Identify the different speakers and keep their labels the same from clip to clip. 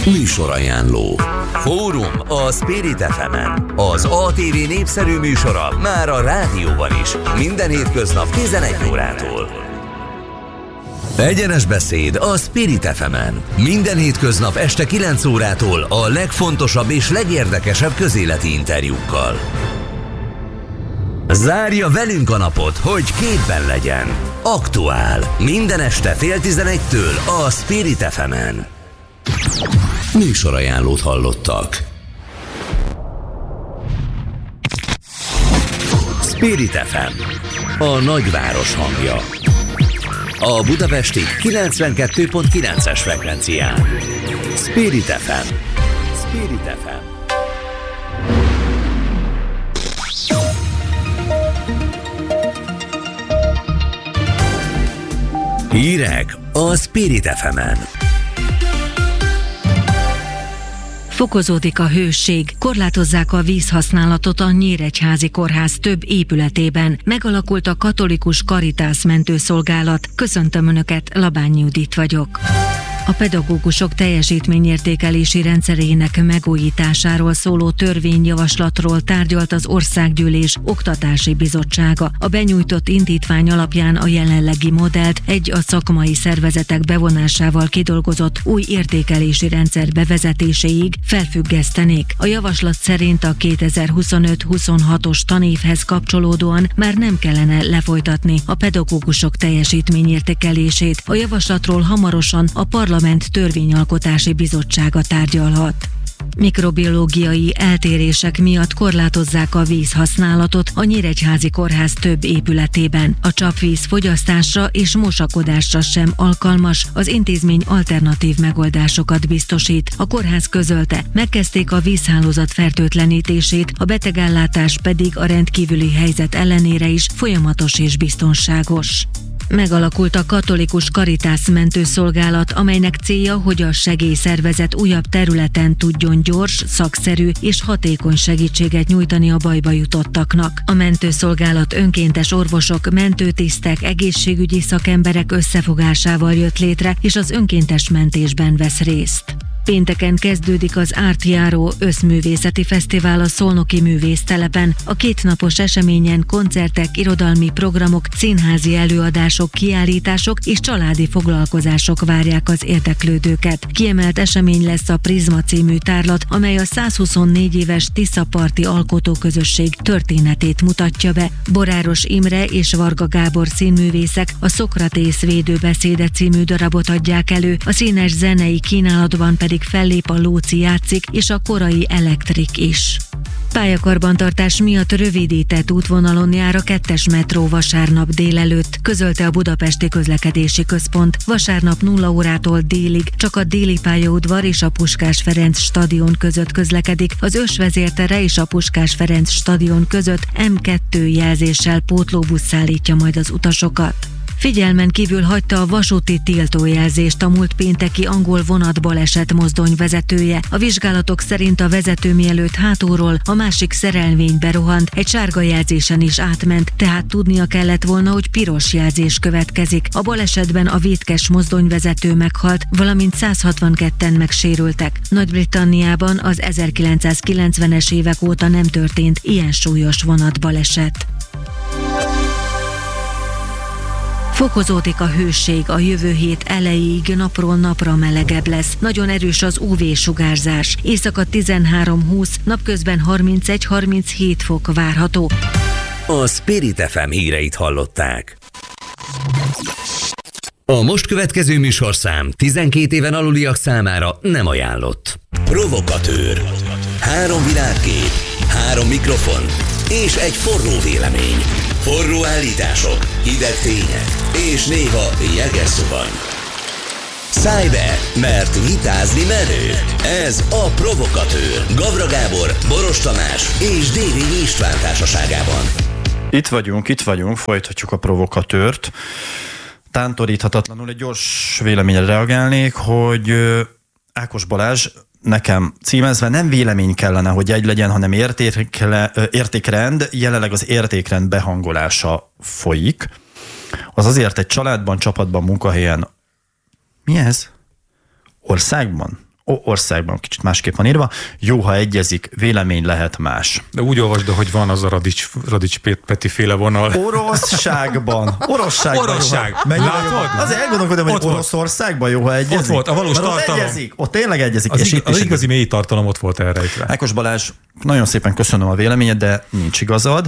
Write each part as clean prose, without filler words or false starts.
Speaker 1: Műsorajánló. Fórum a Spirit FM-en. Az ATV népszerű műsora már a rádióban is. Minden hétköznap 11 órától. Egyenes beszéd a Spirit FM-en. Minden hétköznap este 9 órától a legfontosabb és legérdekesebb közéleti interjúkkal. Zárja velünk a napot, hogy képben legyen. Aktuál. Minden este 10:30-től a Spirit FM-en. Műsorajánlót hallottak. Spirit FM, a nagyváros hangja. A budapesti 92.9-es frekvencián. Spirit FM. Spirit FM. Hírek a Spirit FM-en.
Speaker 2: Fokozódik a hőség, korlátozzák a vízhasználatot a Nyíregyházi Kórház több épületében. Megalakult a Katolikus Caritas mentőszolgálat. Köszöntöm Önöket, Labányi Judit vagyok. A pedagógusok teljesítményértékelési rendszerének megújításáról szóló törvényjavaslatról tárgyalt az Országgyűlés Oktatási Bizottsága. A benyújtott indítvány alapján a jelenlegi modellt egy a szakmai szervezetek bevonásával kidolgozott új értékelési rendszer bevezetéséig felfüggesztenék. A javaslat szerint a 2025-26-os tanévhez kapcsolódóan már nem kellene lefolytatni a pedagógusok teljesítményértékelését. A javaslatról hamarosan a Parlament Törvényalkotási Bizottsága tárgyalhat. Mikrobiológiai eltérések miatt korlátozzák a vízhasználatot a Nyíregyházi Kórház több épületében. A csapvíz fogyasztásra és mosakodásra sem alkalmas, az intézmény alternatív megoldásokat biztosít. A kórház közölte, megkezdték a vízhálózat fertőtlenítését, a betegellátás pedig a rendkívüli helyzet ellenére is folyamatos és biztonságos. Megalakult a Katolikus Caritas mentőszolgálat, amelynek célja, hogy a segélyszervezet újabb területen tudjon gyors, szakszerű és hatékony segítséget nyújtani a bajba jutottaknak. A mentőszolgálat önkéntes orvosok, mentőtisztek, egészségügyi szakemberek összefogásával jött létre, és az önkéntes mentésben vesz részt. Pénteken kezdődik az Ártjáró Összművészeti Fesztivál a Szolnoki Művésztelepen. A kétnapos eseményen koncertek, irodalmi programok, színházi előadások, kiállítások és családi foglalkozások várják az érdeklődőket. Kiemelt esemény lesz a Prizma című tárlat, amely a 124 éves Tiszaparti alkotóközösség történetét mutatja be. Boráros Imre és Varga Gábor színművészek a Szokratész védőbeszéde című darabot adják elő, a színes zenei kínálatban pedig fellép a Lóci játszik és a korai Elektrik is. Pályakarbantartás miatt rövidített útvonalon jár a 2-es metró vasárnap délelőtt, közölte a Budapesti Közlekedési Központ. Vasárnap 0 órától délig csak a Déli pályaudvar és a Puskás Ferenc stadion között közlekedik, az Ősvezértere és a Puskás Ferenc stadion között M2 jelzéssel pótlóbusz szállítja majd az utasokat. Figyelmen kívül hagyta a vasúti tiltójelzést a múlt pénteki angol vonatbaleset mozdony vezetője. A vizsgálatok szerint a vezető mielőtt hátulról a másik szerelvénybe rohant, egy sárga jelzésen is átment, tehát tudnia kellett volna, hogy piros jelzés következik. A balesetben a vétkes mozdonyvezető meghalt, valamint 162-en megsérültek. Nagy-Britanniában az 1990-es évek óta nem történt ilyen súlyos vonatbaleset. Fokozódik a hőség, a jövő hét elejéig napról napra melegebb lesz. Nagyon erős az UV-sugárzás. Éjszaka 13-20, napközben 31-37 fok várható.
Speaker 1: A Spirit FM híreit hallották. A most következő műsorszám 12 éven aluliak számára nem ajánlott. Provokatőr. 3 világkép, 3 mikrofon és egy forró vélemény. Forró állítások, hideg tények és néha jeges zuhany. Szállj be, mert vitázni menő. Ez a Provokatőr. Gavra Gábor, Boros Tamás és Dévényi István társaságában.
Speaker 3: Itt vagyunk, folytatjuk a Provokatőrt. Tántoríthatatlanul egy gyors véleményre reagálnék, hogy Ákos Balázs nekem címezve nem vélemény kellene, hogy egy legyen, hanem értékrend. Jelenleg az értékrend behangolása folyik. Az azért egy családban, csapatban, munkahelyen, mi ez? országban kicsit másképp van írva, jó, ha egyezik, vélemény lehet más.
Speaker 4: De úgy olvasd, hogy van az a Radics Peti féle vonal.
Speaker 3: Oroszságban.
Speaker 4: Oroszság.
Speaker 3: Látod? Azért elgondolkodom, hogy Oroszországban jó, ha egyezik.
Speaker 4: Ott volt, a valós tartalom.
Speaker 3: Ott tényleg egyezik.
Speaker 4: Az igazi mély tartalom ott volt elrejtve.
Speaker 3: Ákos Balázs, nagyon szépen köszönöm a véleményed, de nincs igazad.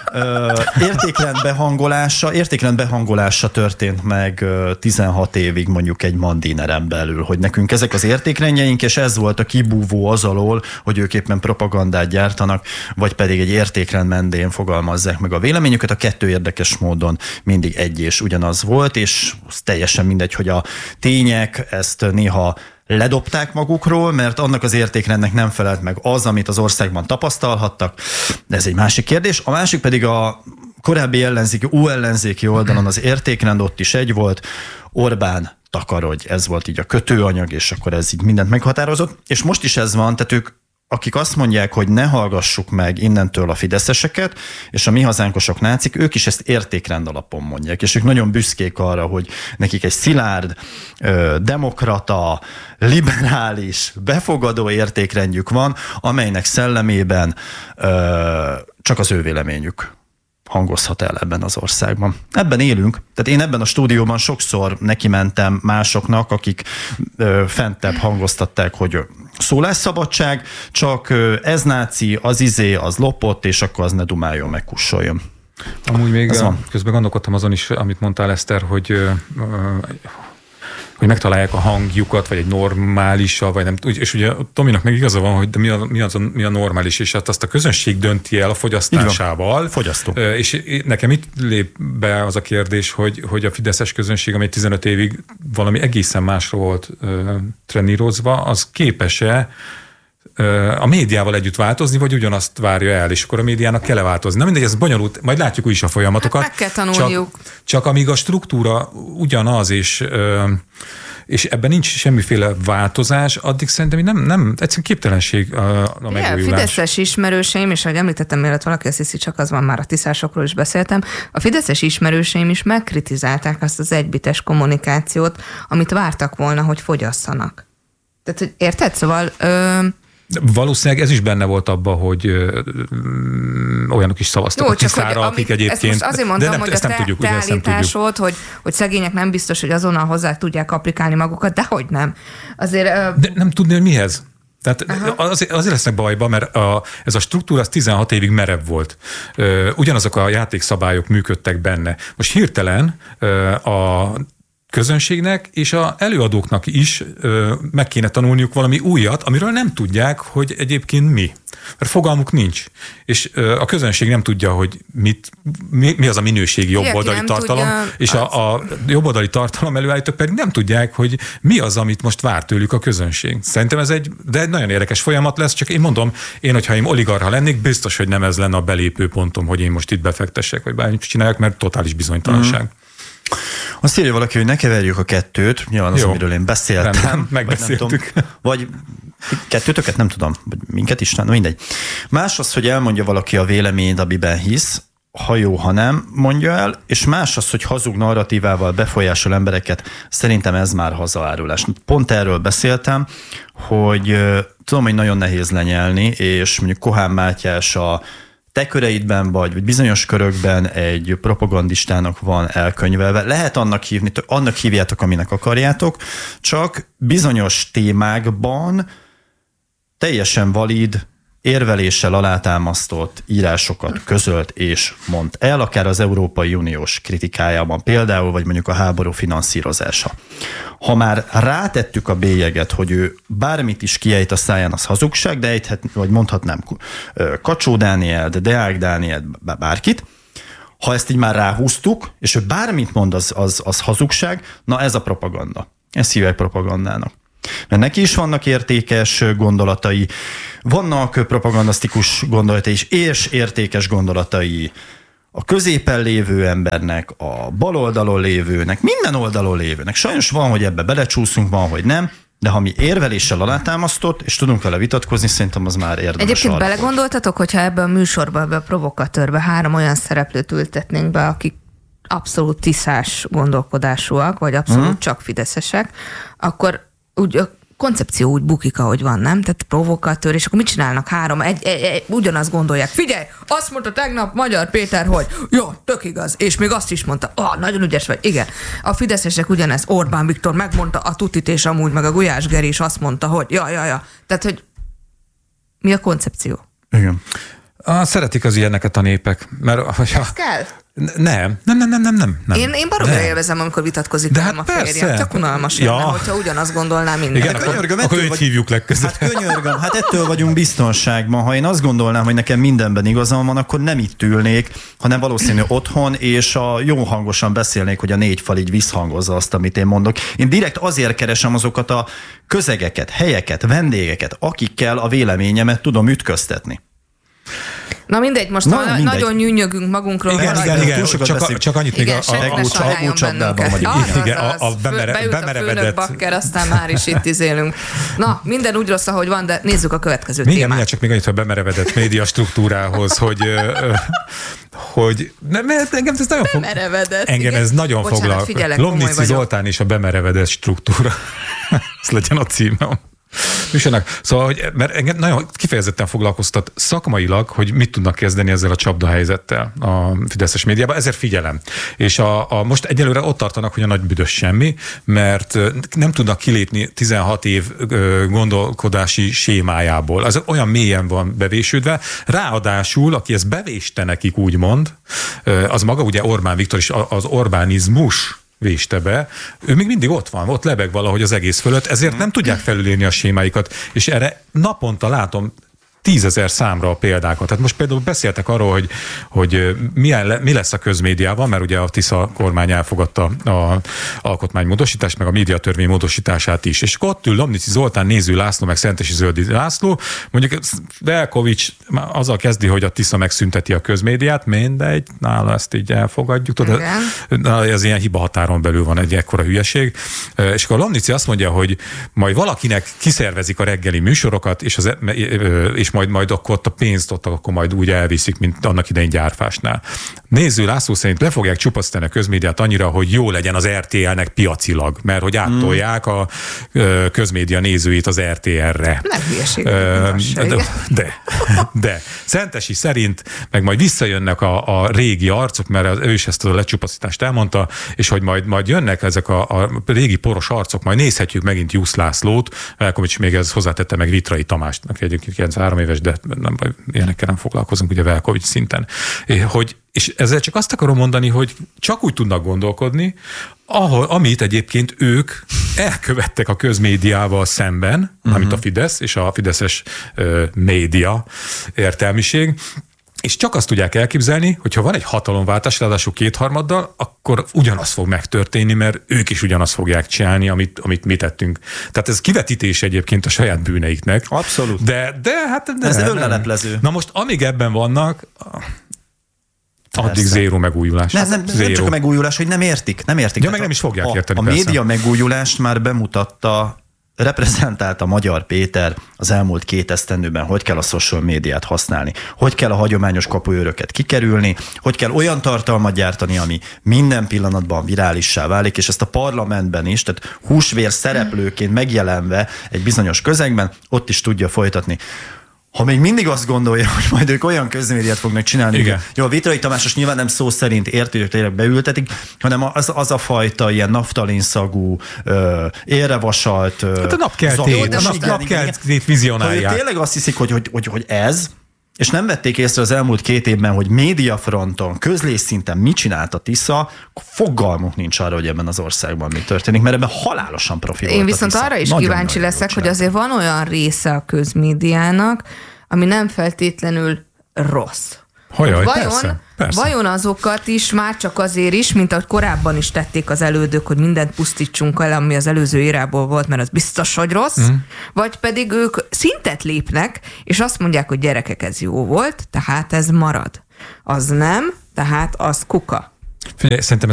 Speaker 3: Értékrend behangolása történt meg 16 évig mondjuk egy mandineren belül, hogy nekünk ezek az értékrendjeink, és ez volt a kibúvó az alól, hogy ők éppen propagandát gyártanak, vagy pedig egy értékrend mentén fogalmazzák meg a véleményüket. A kettő érdekes módon mindig egy és ugyanaz volt, és teljesen mindegy, hogy a tények ezt néha ledobták magukról, mert annak az értékrendnek nem felelt meg az, amit az országban tapasztalhattak, de ez egy másik kérdés. A másik pedig a korábbi ellenzéki oldalon az értékrend ott is egy volt, Orbán takarodj, ez volt így a kötőanyag, és akkor ez így mindent meghatározott, és most is ez van, tehát ők, akik azt mondják, hogy ne hallgassuk meg innentől a fideszeseket, és a mi hazánkosok nácik, ők is ezt értékrend alapon mondják, és ők nagyon büszkék arra, hogy nekik egy szilárd, demokrata, liberális, befogadó értékrendjük van, amelynek szellemében csak az ő véleményük hangozhat el ebben az országban. Ebben élünk. Tehát én ebben a stúdióban sokszor nekimentem másoknak, akik fentebb hangoztatták, hogy szólásszabadság, csak ez náci, az lopott, és akkor az ne dumáljon, meg kussoljon.
Speaker 4: Amúgy még közben gondolkodtam azon is, amit mondtál, Eszter, hogy megtalálják a hangjukat, vagy egy normálissal, vagy nem. És ugye Tominak meg igaza van, hogy mi a normális, és hát azt a közönség dönti el a fogyasztásával.
Speaker 3: Fogyasztó.
Speaker 4: És nekem itt lép be az a kérdés, hogy a fideszes közönség, amely 15 évig valami egészen másra volt trenírozva, az képes-e a médiával együtt változni, vagy ugyanazt várja el, és akkor a médiának kell változni. Na mindegy, ez bonyolult, majd látjuk úgyis a folyamatokat.
Speaker 5: Hát meg kell tanulniuk.
Speaker 4: Csak amíg a struktúra ugyanaz, és ebben nincs semmiféle változás, addig szerintem nem egyszerűen képtelenség a megújulás.
Speaker 5: Fideszes ismerőseim, és ahogy említettem, mielőtt valaki azt hiszi, csak az van, már a tiszásokról is beszéltem, a fideszes ismerőseim is megkritizálták azt az egybites kommunikációt, amit vártak volna, hogy fogyasszanak. Tehát, hogy érted? Szóval...
Speaker 4: Valószínűleg ez is benne volt abban, hogy olyanok is szavaztak a Tiszára, akik egyébként...
Speaker 5: Most azért mondtam, hogy a te állításod, hogy szegények nem biztos, hogy azonnal hozzá tudják applikálni magukat, de hogy nem. Azért...
Speaker 4: De nem tudni, hogy mihez. Tehát azért lesznek bajba, mert ez a struktúra az 16 évig merev volt. Ugyanazok a játékszabályok működtek benne. Most hirtelen a közönségnek és az előadóknak is meg kéne tanulniuk valami újat, amiről nem tudják, hogy egyébként mi. Mert fogalmuk nincs. És a közönség nem tudja, hogy mi az a minőségi jobboldali tartalom, és a jobboldali tartalom előállítók pedig nem tudják, hogy mi az, amit most vár tőlük a közönség. Szerintem ez egy nagyon érdekes folyamat lesz, csak én mondom, hogyha én oligarcha lennék, biztos, hogy nem ez lenne a belépő pontom, hogy én most itt befektessek, vagy bármit csináljak, mert totális bizonytalanság.
Speaker 3: Azt írja valaki, hogy ne keverjük a kettőt, nyilván az, amiről én beszéltem.
Speaker 4: Megbeszéltük.
Speaker 3: Vagy kettőtöket, nem tudom, vagy minket is, mindegy. Más az, hogy elmondja valaki a véleményt, amiben hisz, ha jó, ha nem mondja el, és más az, hogy hazug narratívával befolyásol embereket, szerintem ez már hazaárulás. Pont erről beszéltem, hogy tudom, hogy nagyon nehéz lenyelni, és mondjuk Kohán Mátyás a te köreidben vagy bizonyos körökben egy propagandistának van elkönyvelve. Lehet annak hívni, annak hívjátok, aminek akarjátok, csak bizonyos témákban teljesen valid, érveléssel alátámasztott írásokat közölt és mond el, akár az Európai Uniós kritikájában például, vagy mondjuk a háború finanszírozása. Ha már rátettük a bélyeget, hogy ő bármit is kiejt a száján, az hazugság, de vagy mondhatnám Kacsó Dánielt, Deák Dánielt, bárkit, ha ezt így már ráhúztuk, és ő bármit mond, az hazugság, na ez a propaganda. Ezt hívják propagandának. Mert neki is vannak értékes gondolatai, vannak propagandasztikus gondolatai is, és értékes gondolatai a középen lévő embernek, a bal oldalon lévőnek, minden oldalon lévőnek. Sajnos van, hogy ebbe belecsúszunk, van, hogy nem, de ha mi érveléssel alátámasztott, és tudunk vele vitatkozni, szerintem az már érdemes.
Speaker 5: Egyébként belegondoltatok, hogyha ebbe a műsorba, ebbe a provokatőrbe 3 olyan szereplőt ültetnénk be, akik abszolút tiszás gondolkodásúak, vagy abszolút csak fideszesek, akkor úgy koncepció úgy bukik, ahogy van, nem? Tehát provokatőr, és akkor mit csinálnak három? Ugyanazt gondolják. Figyelj, azt mondta tegnap Magyar Péter, hogy jó, tök igaz, és még azt is mondta, nagyon ügyes vagy. Igen. A fideszesek ugyanezt, Orbán Viktor megmondta a tutit, és amúgy meg a Gulyás Geri is azt mondta, hogy ja. Tehát, hogy mi a koncepció?
Speaker 3: Igen.
Speaker 4: Szeretik az ilyeneket a népek, mert
Speaker 5: ez kell?
Speaker 4: Nem.
Speaker 5: Én baromra élvezem, amikor vitatkozik velem a férjem. Csak unalmas lenne, hogyha ugyanazt gondolná minden.
Speaker 4: Igen, akkor őt hívjuk legközelebb.
Speaker 3: Hát könyörgöm, ettől vagyunk biztonságban. Ha én azt gondolnám, hogy nekem mindenben igazam van, akkor nem itt ülnék, hanem valószínű otthon, és jó hangosan beszélnék, hogy a négy fal így visszhangozza azt, amit én mondok. Én direkt azért keresem azokat a közegeket, helyeket, vendégeket, akikkel a véleményemet tudom ütköztetni.
Speaker 5: Na mindegy, most nagyon nyűnyögünk magunkról.
Speaker 4: Igen, csak annyit még
Speaker 3: agócsapdában vagyunk.
Speaker 5: Beült a főnök bakker, aztán már is itt izélünk. Na, minden úgy rossz, ahogy van, de nézzük a következő témát.
Speaker 4: Mindjárt csak még annyit, hogy bemerevedett média struktúrához, hogy engem ez nagyon engem ez nagyon foglalkozik. Lomnici Zoltán és a bemerevedett struktúra. Ez legyen a címem. Szóval, mert engem nagyon kifejezetten foglalkoztat szakmailag, hogy mit tudnak kezdeni ezzel a csapdahelyzettel a fideszes médiában, ezért figyelem. És most egyelőre ott tartanak, hogy a nagy büdös semmi, mert nem tudnak kilépni 16 év gondolkodási sémájából. Az olyan mélyen van bevésődve. Ráadásul, aki ezt bevéste nekik úgymond, az maga ugye Orbán Viktor, és az Orbánizmus véste be, ő még mindig ott van, ott lebeg valahogy az egész fölött, ezért nem tudják felülírni a sémáikat, és erre naponta látom 10 000 számra a példákat. Tehát most például beszéltek arról, hogy mi lesz a közmédiával, mert ugye a Tisza kormány elfogadta az alkotmánymódosítást, meg a médiatörvény módosítását is. És ott ül Lomnici Zoltán, Néző László, meg Szentesi Zöldi László, mondjuk Velkovics azzal kezdi, hogy a Tisza megszünteti a közmédiát, mindegy, nála ezt így elfogadjuk. Tudod, ez ilyen hiba határon belül van egy ekkora hülyeség. És akkor Lomnici azt mondja, hogy majd valakinek kiszervezik a reggeli műsorokat, és majd akkor ott a pénzt akkor majd úgy elviszik, mint annak idején Gyárfásnál. Néző László szerint le fogják csupasztani a közmédiát annyira, hogy jó legyen az RTL-nek piacilag, mert hogy áttolják a közmédia nézőit az RTL-re.
Speaker 5: Nem hülyeség.
Speaker 4: De Szentesi szerint meg majd visszajönnek a régi arcok, mert ő is ezt a lecsupaszítást elmondta, és hogy majd jönnek ezek a régi poros arcok, majd nézhetjük megint Jusz Lászlót, Velkovics még ez hozzátette meg Vitrai Tamásnak, egyébként 93 éves, de ilyenekkel nem foglalkozunk ugye Velkovics szinten. És ezzel csak azt akarom mondani, hogy csak úgy tudnak gondolkodni, amit egyébként ők elkövettek a közmédiával szemben, amit a Fidesz és a fideszes média értelmiség, és csak azt tudják elképzelni, hogyha van egy hatalomváltás, ráadásul 2/3, akkor ugyanaz fog megtörténni, mert ők is ugyanazt fogják csinálni, amit mi tettünk. Tehát ez kivetítés egyébként a saját bűneiknek.
Speaker 3: Abszolút.
Speaker 4: De
Speaker 3: ez önleleplező.
Speaker 4: Na most, amíg ebben vannak, addig zéró megújulás.
Speaker 3: Nem csak a megújulás, hogy nem értik.
Speaker 4: Ja, meg nem is fogják érteni.
Speaker 3: A média megújulást már bemutatta, reprezentálta Magyar Péter az elmúlt 2 esztendőben, hogy kell a social médiát használni, hogy kell a hagyományos kapuőröket kikerülni, hogy kell olyan tartalmat gyártani, ami minden pillanatban virálissá válik, és ezt a parlamentben is, tehát húsvér szereplőként megjelenve egy bizonyos közegben, ott is tudja folytatni. Ha még mindig azt gondolja, hogy majd ők olyan közmédiát fognak csinálni, igen. Jó, a Vitrai Tamásos nyilván nem szó szerint érti, tényleg beültetik, hanem az a fajta ilyen naftalinszagú, érrevasalt...
Speaker 4: Hát a napkeltét vizionálják.
Speaker 3: Tényleg azt hiszik, hogy ez, és nem vették észre az elmúlt 2 évben, hogy médiafronton, közlés szinten mit csinált a Tisza, fogalmuk nincs arra, hogy ebben az országban mi történik, mert ebben halálosan profi volt.
Speaker 5: Én viszont arra is kíváncsi leszek, hogy azért van olyan része a közmédiának, ami nem feltétlenül rossz. Vajon azokat is már csak azért is, mint ahogy korábban is tették az elődök, hogy mindent pusztítsunk el, ami az előző érából volt, mert az biztos, hogy rossz, vagy pedig ők szintet lépnek, és azt mondják, hogy gyerekek, ez jó volt, tehát ez marad. Az nem, tehát az kuka.
Speaker 4: Figyelj, szerintem ez egy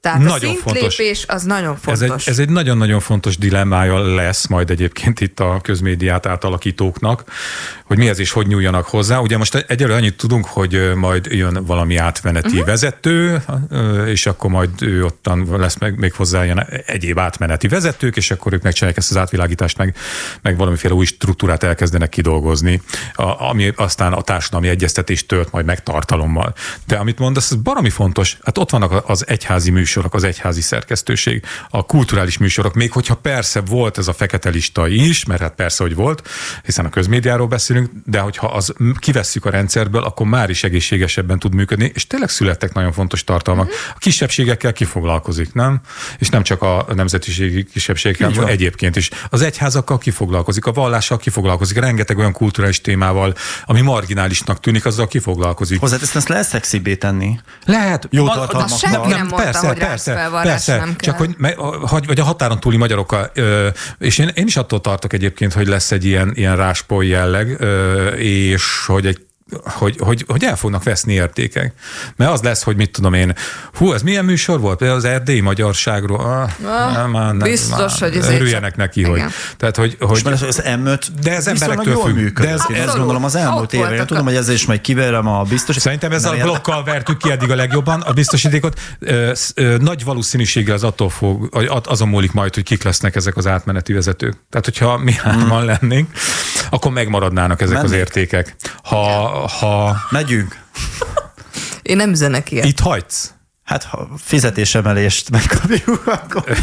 Speaker 5: Tehát
Speaker 4: nagyon
Speaker 5: a szintlépés az nagyon fontos.
Speaker 4: Ez egy nagyon-nagyon fontos dilemmája lesz majd egyébként itt a közmédiát átalakítóknak, hogy mihez és hogy nyúljanak hozzá. Ugye most egyelőre annyit tudunk, hogy majd jön valami átmeneti vezető, és akkor majd ő ottan lesz még hozzá ilyen egyéb átmeneti vezetők, és akkor ők megcsinálják ezt az átvilágítást, meg valamiféle új struktúrát elkezdenek kidolgozni, ami aztán a társadalmi egyeztetést tölt majd meg tartalommal. De amit mondasz, ez baromi fontos. Hát ott vannak az egyházi műsorok, az egyházi szerkesztőség, a kulturális műsorok, még hogyha persze volt ez a fekete lista is, mert hát persze, hogy volt, hiszen a közmédiáról beszélünk, de hogyha az kivesszük a rendszerből, akkor már is egészségesebben tud működni, és tényleg születtek nagyon fontos tartalmak. A kisebbségekkel kifoglalkozik, nem? És nem csak a nemzetiségi kisebbségekkel, egyébként is. Az egyházakkal kifoglalkozik, a vallással kifoglalkozik, rengeteg olyan kulturális témával, ami marginálisnak tűnik, azzal kifoglalkozik.
Speaker 3: Hozzáteszem, ezt lehet szexibbé tenni.
Speaker 4: Lehet.
Speaker 3: Jó tartalmak.
Speaker 5: Senki nem mondta, hogy rászfelvarrás nem kell.
Speaker 4: Csak hogy a határon túli magyarokkal, és én is attól tartok egyébként, hogy lesz egy ilyen ráspoly jelleg, és hogy el fognak veszni értékek. Mert az lesz, hogy mit tudom én, ez milyen műsor volt? Például az erdélyi magyarságról.
Speaker 5: Biztos, hogy ez
Speaker 4: örüljenek neki, hogy... Tehát, hogy
Speaker 3: az M5
Speaker 4: de ez emberektől függ.
Speaker 3: De ez gondolom az elmúlt évben. Én tudom, hogy ezzel is majd kiverem a biztosítékot.
Speaker 4: Szerintem ezzel a blokkal vertük ki eddig a legjobban a biztosítékot. Nagy valószínűséggel az attól azon múlik majd, hogy kik lesznek ezek az átmeneti vezetők. Tehát, hogyha mi hárman lennénk, akkor megmaradnának ezek az értékek. Ha
Speaker 3: megyünk.
Speaker 5: Én nem üzenek ilyet.
Speaker 4: Itt hagysz?
Speaker 3: Hát, ha fizetésemelést megkapjuk, akkor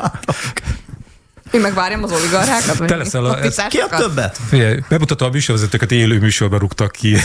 Speaker 5: én megvárjam az oligarchákat?
Speaker 4: Te leszel a
Speaker 3: ki a többet?
Speaker 4: Figyelj, bemutatom a műsorvezetőket, élő műsorba rúgtak ki.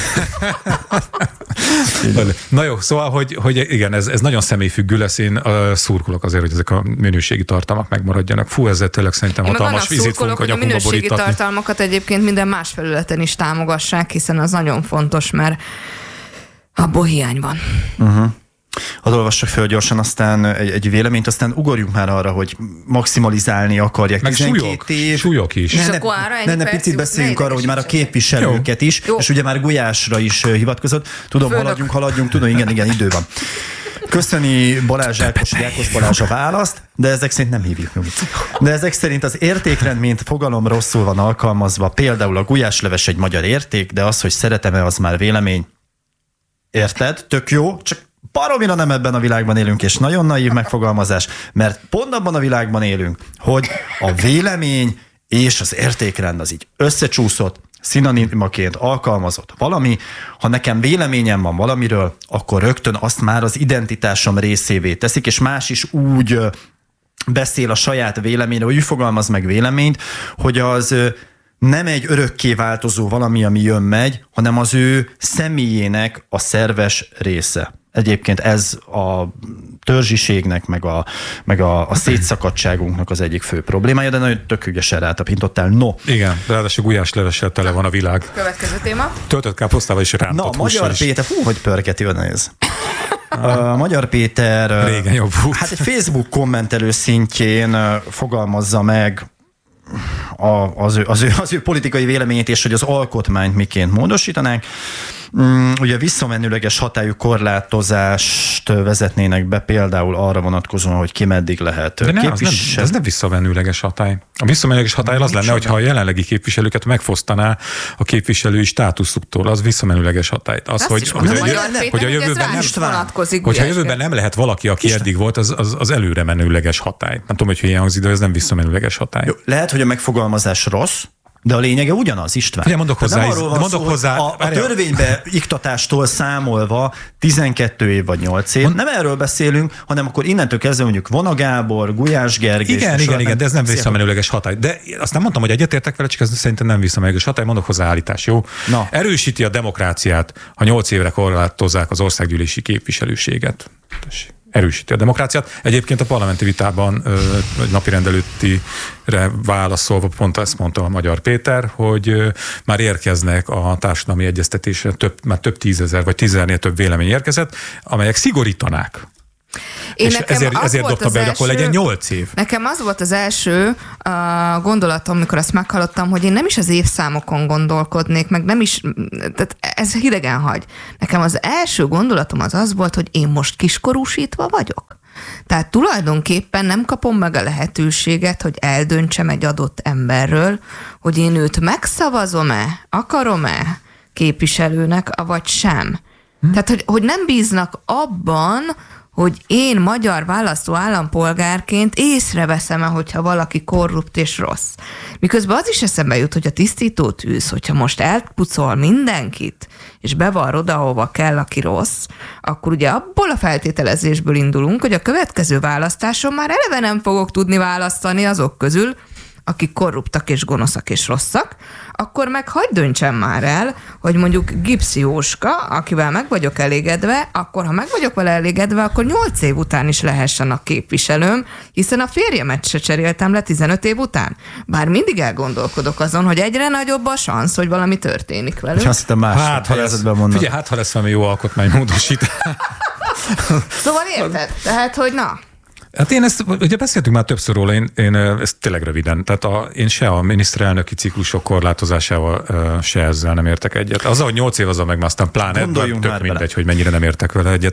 Speaker 4: Na jó, szóval, hogy igen, ez nagyon személyfüggő lesz. Én szurkolok azért, hogy ezek a minőségi tartalmak megmaradjanak. Fú, ezzel tényleg szerintem hatalmas vizit fogunk a nyakunkba borítatni.
Speaker 5: A minőségi tartalmakat egyébként minden más felületen is támogassák, hiszen az nagyon fontos, mert abból hiány van.
Speaker 3: Hadd olvassak fel gyorsan aztán egy véleményt, aztán ugorjunk már arra, hogy maximalizálni akarják.
Speaker 4: Meg súlyok is.
Speaker 3: Ne picit beszéljünk arra, hogy már a képviselőket is, és ugye már Gulyásra is hivatkozott. Tudom, haladjunk, tudom, igen, idő van. Köszöni Jákos Balázs a választ, de ezek szerint nem hívjuk meg. De ezek szerint az értékrend, mint fogalom rosszul van alkalmazva. Például a gulyásleves egy magyar érték, de az, hogy szeretem-e, az már vélemény. Érted? Tök jó, csak baromira nem ebben a világban élünk, és nagyon naív megfogalmazás, mert pont abban a világban élünk, hogy a vélemény és az értékrend az így összecsúszott, szinonimaként alkalmazott valami. Ha nekem véleményem van valamiről, akkor rögtön azt már az identitásom részévé teszik, és más is úgy beszél a saját véleményről, úgy fogalmaz meg véleményt, hogy az nem egy örökké változó valami, ami jön-megy, hanem az ő személyének a szerves része. Egyébként ez a törzsiségnek, meg a szétszakadtságunknak az egyik fő problémája, de nagyon tök ügyesen rátapintottál. No.
Speaker 4: Igen, ráadásul gulyáslevessel tele van a világ.
Speaker 5: Következő téma.
Speaker 4: Töltött káposztával is rántott hússal.
Speaker 3: Magyar Péter, hogy pörgeti, néz. A Magyar Péter
Speaker 4: régen jobb volt.
Speaker 3: Hát egy Facebook kommentelő szintjén fogalmazza meg az ő politikai véleményét, és hogy az alkotmányt miként módosítanánk. Ugye visszamenőleges hatályú korlátozást vezetnének be, például arra vonatkozóan, hogy ki meddig lehet képviselni.
Speaker 4: Ez nem visszamenőleges hatály. A visszamenőleges hatály az lenne, hogyha a jelenlegi képviselőket megfosztaná a képviselői státuszuktól, az visszamenőleges hatály. Az, hogy a jövőben nem lehet valaki, aki eddig volt, az előre menőleges hatály. Nem tudom, hogy ilyen hangzik, de ez nem visszamenőleges hatály.
Speaker 3: Jó, lehet, hogy a megfogalmazás rossz, de a lényege ugyanaz, István.
Speaker 4: Ugye mondok hozzá,
Speaker 3: a törvénybe iktatástól számolva 12 év vagy 8 év. Nem erről beszélünk, hanem akkor innentől kezdve mondjuk Vona Gábor, Gulyás Gergely.
Speaker 4: Igen, de ez nem visszamenőleges hatály. De azt nem mondtam, hogy egyetértek vele, csak ez szerintem nem visszamenőleges hatály. Mondok hozzá állítás, jó? Na. Erősíti a demokráciát, ha 8 évre korlátozzák az országgyűlési képviselőséget. Erősíti a demokráciát. Egyébként a parlamenti vitában napirend előttire válaszolva pont ezt mondta a Magyar Péter, hogy már érkeznek a társadalmi egyeztetésre már több 10 000 vagy 10 000-nél több vélemény érkezett, amelyek szigorítanák. És ezért dobta be, hogy akkor legyen 8 év.
Speaker 5: Nekem az volt az első gondolatom, amikor azt meghallottam, hogy én nem is az évszámokon gondolkodnék, meg nem is, tehát ez hidegen hagy. Nekem az első gondolatom az volt, hogy én most kiskorúsítva vagyok. Tehát tulajdonképpen nem kapom meg a lehetőséget, hogy eldöntsem egy adott emberről, hogy én őt megszavazom-e, akarom-e képviselőnek, vagy sem. Tehát, hogy nem bíznak abban, hogy én magyar választó állampolgárként észreveszem-e, hogyha valaki korrupt és rossz. Miközben az is eszembe jut, hogy a tisztító tűz, hogyha most elpucol mindenkit, és bevar oda, ahova kell, aki rossz, akkor ugye abból a feltételezésből indulunk, hogy a következő választáson már eleve nem fogok tudni választani azok közül, akik korruptak és gonoszak és rosszak, akkor meg hagyd döntsem már el, hogy mondjuk Gipsy Jóska, akivel meg vagyok elégedve, akkor ha meg vagyok vele elégedve, akkor 8 év után is lehessen a képviselőm, hiszen a férjemet se cseréltem le 15 év után. Bár mindig elgondolkodok azon, hogy egyre nagyobb a szansz, hogy valami történik velünk.
Speaker 3: Azt hittem más helyzetben mondom.
Speaker 4: Figyelj, ha lesz valami jó alkotmánymódosítás.
Speaker 5: Szóval érted? Tehát, hogy na...
Speaker 4: Hát én ezt, ugye beszéltünk már többször róla, én ezt tényleg röviden, tehát én se a miniszterelnöki ciklusok korlátozásával, se ezzel nem értek egyet. Azzal, hogy 8 év az meg aztán pláne tök mindegy, hogy mennyire nem értek vele egyet.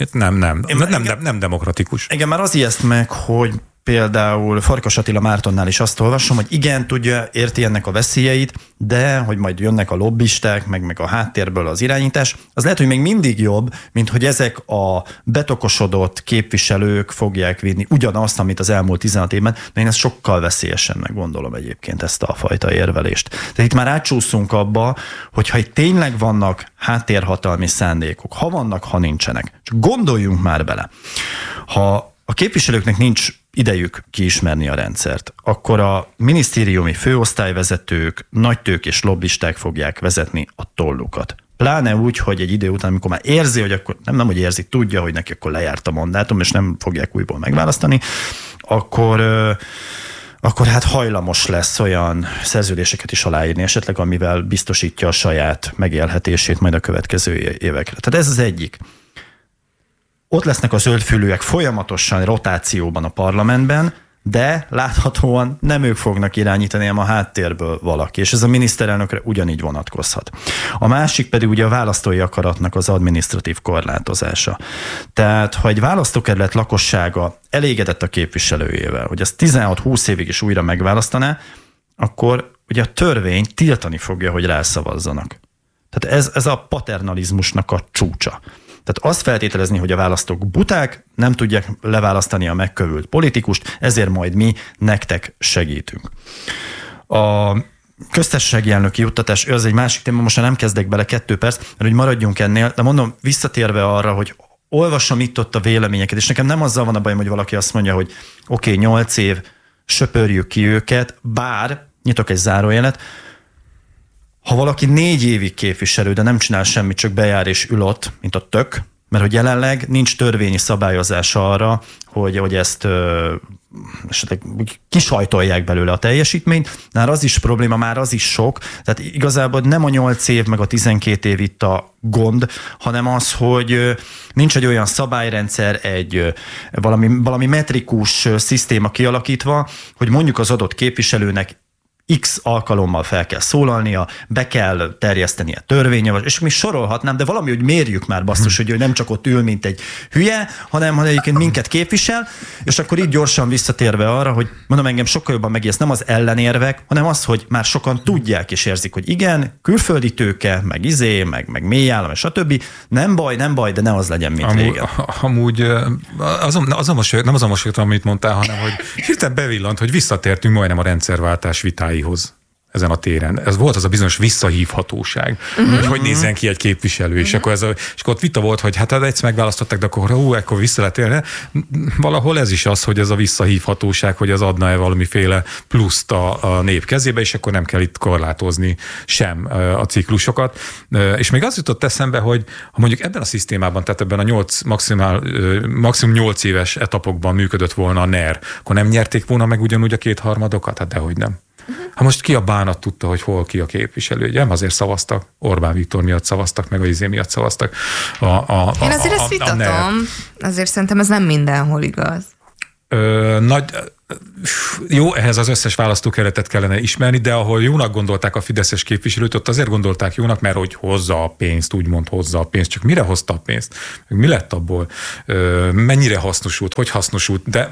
Speaker 4: Nem demokratikus.
Speaker 3: Igen, már az ijeszt meg, hogy például Farkas Attila Mártonnál is azt olvasom, hogy igen, tudja, érti ennek a veszélyeit, de hogy majd jönnek a lobbisták, meg a háttérből az irányítás, az lehet, hogy még mindig jobb, mint hogy ezek a betokosodott képviselők fogják vinni ugyanazt, amit az elmúlt 16 évben, de én ezt sokkal veszélyesebbnek gondolom egyébként ezt a fajta érvelést. Tehát itt már átcsúszunk abba, hogy ha itt tényleg vannak háttérhatalmi szándékok, ha vannak, ha nincsenek, csak gondoljunk már bele. Ha a képviselőknek nincs idejük kiismerni a rendszert, akkor a minisztériumi főosztályvezetők, nagytők és lobbisták fogják vezetni a tollukat. Pláne úgy, hogy egy idő után, amikor már érzi, hogy akkor nem hogy érzi, tudja, hogy neki akkor lejárt a mandátum, és nem fogják újból megválasztani, akkor hát hajlamos lesz olyan szerződéseket is aláírni, esetleg amivel biztosítja a saját megélhetését majd a következő évekre. Tehát ez az egyik. Ott lesznek a zöldfülűek folyamatosan rotációban a parlamentben, de láthatóan nem ők fognak irányítani, hanem a háttérből valaki, és ez a miniszterelnökre ugyanígy vonatkozhat. A másik pedig ugye a választói akaratnak az adminisztratív korlátozása. Tehát, ha egy választókerület lakossága elégedett a képviselőjével, hogy ezt 16-20 évig is újra megválasztaná, akkor ugye a törvény tiltani fogja, hogy rászavazzanak. Tehát ez a paternalizmusnak a csúcsa. Tehát azt feltételezni, hogy a választók buták, nem tudják leválasztani a megkövült politikust, ezért majd mi nektek segítünk. A köztársasági elnöki juttatás, az egy másik téma, most nem kezdek bele 2 perc, mert hogy maradjunk ennél, de mondom, visszatérve arra, hogy olvasom itt-ott a véleményeket, és nekem nem azzal van a bajom, hogy valaki azt mondja, hogy oké, 8 év, söpörjük ki őket, bár, nyitok egy zárójelet, ha valaki 4 évig képviselő, de nem csinál semmit, csak bejár és ül ott, mint a tök, mert hogy jelenleg nincs törvényi szabályozás arra, hogy ezt esetleg kisajtolják belőle a teljesítményt, már az is probléma, már az is sok, tehát igazából nem a 8 év meg a 12 év itt a gond, hanem az, hogy nincs egy olyan szabályrendszer, valami metrikus szisztéma kialakítva, hogy mondjuk az adott képviselőnek X alkalommal fel kell szólalnia, be kell terjeszteni a törvényjavaslatot, és mi sorolhatnám, de valami, hogy mérjük már basszus, hogy ő nem csak ott ül, mint egy hülye, hanem egyébként minket képvisel, és akkor így gyorsan visszatérve arra, hogy mondom, engem sokkal jobban megijeszt nem az ellenérvek, hanem az, hogy már sokan tudják és érzik, hogy igen, külföldi tőke, meg mély állam, és stb. Nem baj, de ne az legyen, mint régen.
Speaker 4: Amúgy nem az a mosolyt, amit mondtál, hanem hogy hirtelen bevillant, hogy visszatértünk majdnem a rendszerváltás vitáihoz ezen a téren. Ez volt az a bizonyos visszahívhatóság, hogy nézzen ki egy képviselő, és akkor ott vita volt, hogy hát egyszer megválasztották, de akkor vissza lehet élni. Valahol ez is az, hogy ez a visszahívhatóság, hogy az adna-e valamiféle pluszt a nép kezébe, és akkor nem kell itt korlátozni sem a ciklusokat. És még az jutott eszembe, hogy ha mondjuk ebben a szisztémában, tehát ebben a maximum 8 éves etapokban működött volna a NER, akkor nem nyerték volna meg ugyanúgy a 2/3? Hát dehogy nem. Hát most ki a bánat tudta, hogy hol ki a képviselő? Ugye? Azért szavaztak, Orbán Viktor miatt szavaztak, meg a izé miatt szavaztak.
Speaker 5: Én azért ezt vitatom, azért szerintem ez nem mindenhol igaz.
Speaker 4: jó, ehhez az összes választókerületet kellene ismerni, de ahol jónak gondolták a fideszes képviselőt, ott azért gondolták jónak, mert hogy hozza a pénzt, úgymond hozza a pénzt. Csak mire hozta a pénzt? Mi lett abból? Mennyire hasznosult? Hogy hasznosult? De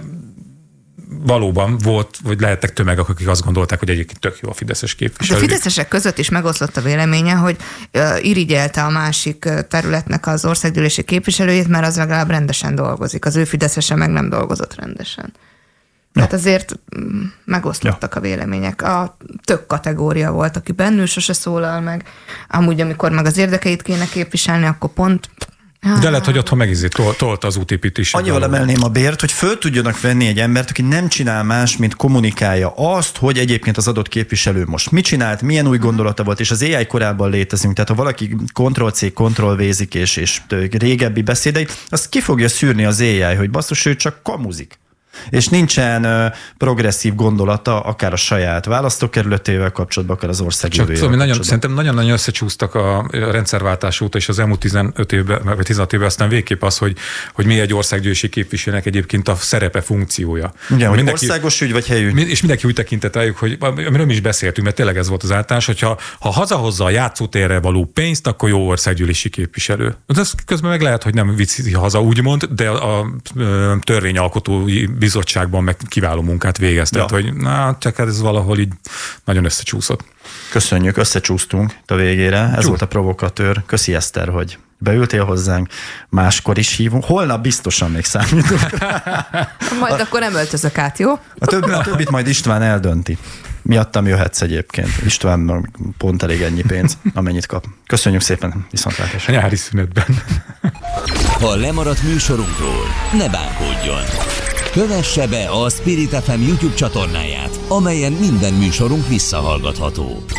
Speaker 4: valóban volt, vagy lehettek tömegek, akik azt gondolták, hogy egyébként tök jó a fideszes képviselő.
Speaker 5: De a fideszesek között is megoszlott a véleménye, hogy irigyelte a másik területnek az országgyűlési képviselőjét, mert az legalább rendesen dolgozik. Az ő fideszese meg nem dolgozott rendesen. Tehát azért megoszlottak a vélemények. A tök kategória volt, aki bennül sose szólal meg. Amúgy, amikor meg az érdekeit kéne képviselni, akkor pont...
Speaker 4: De lehet, hogy otthon tolta az útépítés.
Speaker 3: Annyival emelném a bért, hogy föl tudjanak venni egy embert, aki nem csinál más, mint kommunikálja azt, hogy egyébként az adott képviselő most mit csinált, milyen új gondolata volt, és az AI korában létezünk. Tehát ha valaki Ctrl-C, Ctrl-V-zik és régebbi beszédeit, azt ki fogja szűrni az AI, hogy basszus, ő csak kamuzik. És nincsen progresszív gondolata, akár a saját választókerületével kapcsolatban, akár az ország jövőjével.
Speaker 4: Szerintem nagyon-nagyon összecsúsztak a rendszerváltás óta, és az elmúlt 15 évben, vagy 16 évben aztán végképp az, hogy mi egy országgyűlési képviselőnek egyébként a szerepe, funkciója.
Speaker 3: Igen, hogy országos ügy vagy helyügy.
Speaker 4: És mindenki úgy tekintett rájuk, hogy amiről mi is beszéltünk, mert tényleg ez volt az általános, hogyha hazahozza a játszótérre való pénzt, akkor jó országgyűlési képviselő. Ez közben meg lehet, hogy nem vicci haza úgymond, de a törvényalkotói bizottságban meg kiváló munkát végeztet, hogy csak ez valahol így nagyon összecsúszott.
Speaker 3: Köszönjük, összecsúsztunk a végére. Ez volt a Provokatőr. Köszi, Eszter, hogy beültél hozzánk. Máskor is hívunk. Holnap biztosan még számítunk.
Speaker 5: Majd akkor nem öltözök át, jó?
Speaker 3: A többit majd István eldönti. Miattam jöhetsz egyébként. István pont elég ennyi pénz, amennyit kap. Köszönjük szépen, viszontlátásra.
Speaker 4: A nyári szünetben.
Speaker 1: Ha lemaradt műsorunkról, ne bánkodjon. Kövesse be a Spirit FM YouTube csatornáját, amelyen minden műsorunk visszahallgatható.